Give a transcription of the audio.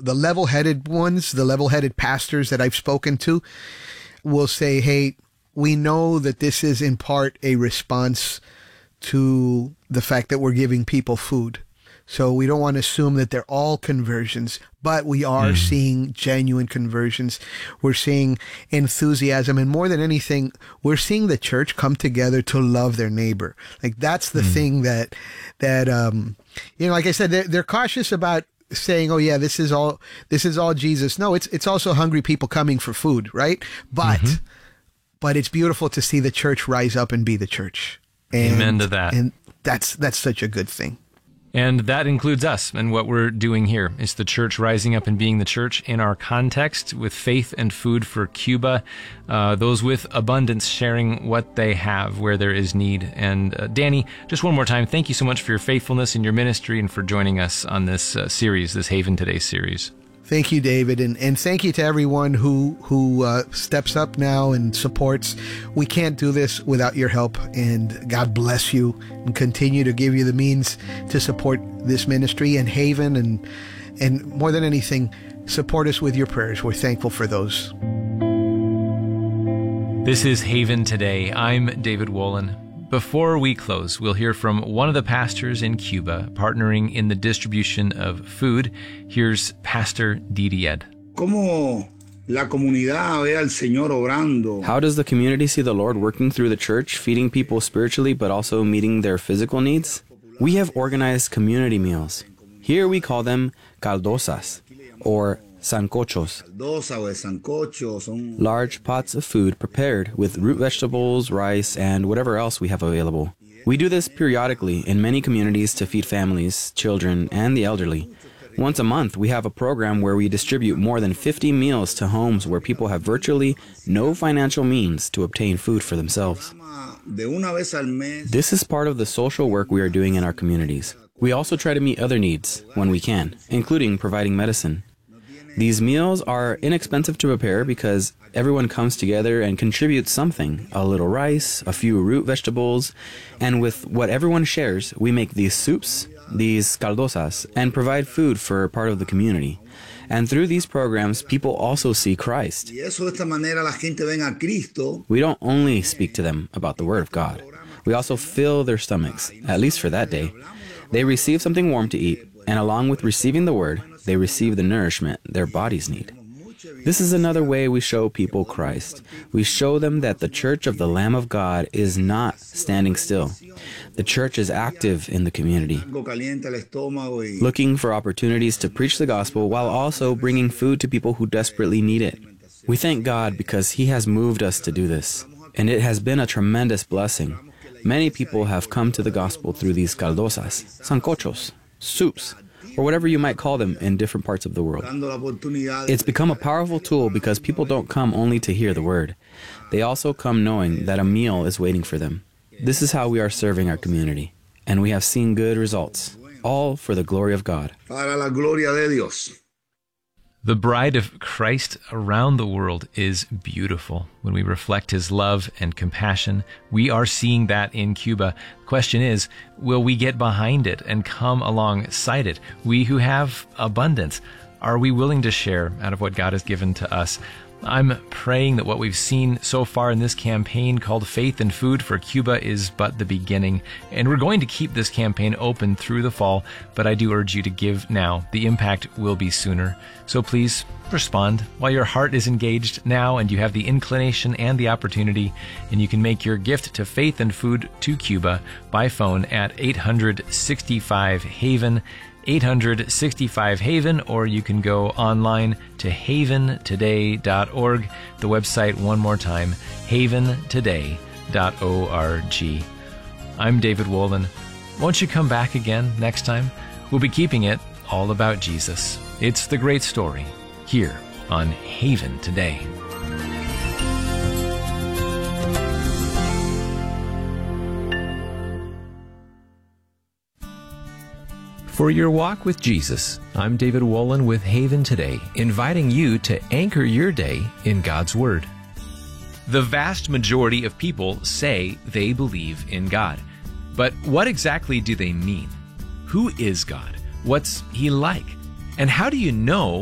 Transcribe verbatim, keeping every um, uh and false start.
the level-headed ones, the level-headed pastors that I've spoken to will say, hey, we know that this is in part a response to the fact that we're giving people food. So we don't want to assume that they're all conversions, but we are mm. seeing genuine conversions. We're seeing enthusiasm. And more than anything, we're seeing the church come together to love their neighbor. Like that's the mm. thing that, that, um, you know, like I said, they're, they're cautious about saying, oh yeah, this is all, this is all Jesus. No, it's, it's also hungry people coming for food, right? But, mm-hmm. but it's beautiful to see the church rise up and be the church. And, Amen to that. And that's, that's such a good thing. And that includes us and what we're doing here. It's the church rising up and being the church in our context with faith and food for Cuba, uh, those with abundance sharing what they have where there is need. And uh, Danny, just one more time, thank you so much for your faithfulness in your ministry and for joining us on this uh, series, this Haven Today series. Thank you, David, and, and thank you to everyone who who uh, steps up now and supports. We can't do this without your help, and God bless you and continue to give you the means to support this ministry and Haven, and and more than anything, support us with your prayers. We're thankful for those. This is Haven Today. I'm David Wolin. Before we close, we'll hear from one of the pastors in Cuba partnering in the distribution of food. Here's Pastor Didier. ¿Cómo la comunidad ve al Señor obrando? How does the community see the Lord working through the church, feeding people spiritually but also meeting their physical needs? We have organized community meals. Here we call them caldosas, or sancochos, large pots of food prepared with root vegetables, rice, and whatever else we have available. We do this periodically in many communities to feed families, children, and the elderly. Once a month, we have a program where we distribute more than fifty meals to homes where people have virtually no financial means to obtain food for themselves. This is part of the social work we are doing in our communities. We also try to meet other needs when we can, including providing medicine. These meals are inexpensive to prepare because everyone comes together and contributes something, a little rice, a few root vegetables, and with what everyone shares, we make these soups, these caldosas, and provide food for part of the community. And through these programs, people also see Christ. We don't only speak to them about the Word of God. We also fill their stomachs, at least for that day. They receive something warm to eat, and along with receiving the Word, they receive the nourishment their bodies need. This is another way we show people Christ. We show them that the Church of the Lamb of God is not standing still. The church is active in the community, looking for opportunities to preach the gospel while also bringing food to people who desperately need it. We thank God because He has moved us to do this, and it has been a tremendous blessing. Many people have come to the gospel through these caldosas, sancochos, soups, or whatever you might call them in different parts of the world. It's become a powerful tool because people don't come only to hear the word. They also come knowing that a meal is waiting for them. This is how we are serving our community, and we have seen good results, all for the glory of God. Para la gloria de Dios. The bride of Christ around the world is beautiful. When we reflect His love and compassion, we are seeing that in Cuba. The question is, will we get behind it and come alongside it? We who have abundance, are we willing to share out of what God has given to us? I'm praying that what we've seen so far in this campaign called Faith and Food for Cuba is but the beginning. And we're going to keep this campaign open through the fall, but I do urge you to give now. The impact will be sooner. So please respond while your heart is engaged now and you have the inclination and the opportunity, and you can make your gift to Faith and Food to Cuba by phone at eight hundred sixty-five Haven, eight hundred sixty-five Haven, or you can go online to haven today dot org. The website, one more time, haven today dot org. I'm David Wolin. Won't you come back again next time? We'll be keeping it all about Jesus. It's the great story here on Haven Today. For your walk with Jesus, I'm David Wolin with Haven Today, inviting you to anchor your day in God's Word. The vast majority of people say they believe in God. But what exactly do they mean? Who is God? What's He like? And how do you know